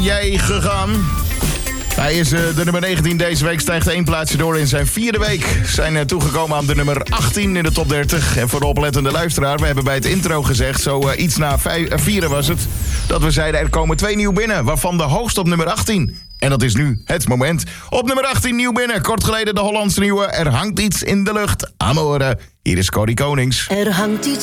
jij gegaan? Hij is de nummer 19 deze week, stijgt 1 plaatsje door in zijn 4e week. Zijn toegekomen aan de nummer 18 in de top 30. En voor de oplettende luisteraar, we hebben bij het intro gezegd, zo iets na 4 was het, dat we zeiden er komen 2 nieuw binnen, waarvan de hoogst op nummer 18. En dat is nu het moment. Op nummer 18 nieuw binnen, kort geleden de Hollandse nieuwe. Er hangt iets in de lucht. Amore, hier is Corrie Konings. Er hangt iets